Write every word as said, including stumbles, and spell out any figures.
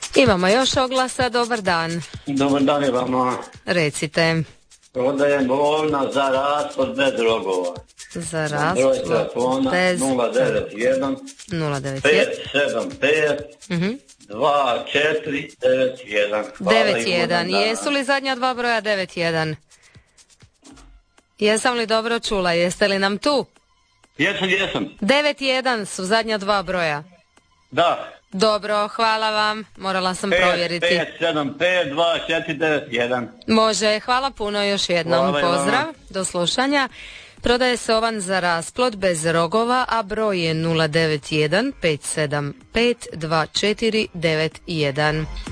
Imamo još oglasa, dobar dan. Dobar dan je vama. Recite. Prodajem volna za rasplod bez rogova. Za Broj rasplod telefona bez nula devet jedan nula devet pet jedan sedam pet Mhm. dva četiri devet jedan. devet jedan. Jesu li zadnja dva broja devet jedan? Jesam li dobro čula? Jeste li nam tu? Jesam, jesam. devet jedan su zadnja dva broja. Da. Dobro, hvala vam. Morala sam provjeriti. pet sedam pet dva četiri devet jedan. Može, hvala puno još jednom. Hvala i vama. Pozdrav, do slušanja. Prodaje se ovan za rasplod bez rogova, a broj je nula devet jedan pet sedam pet dva četiri devet jedan.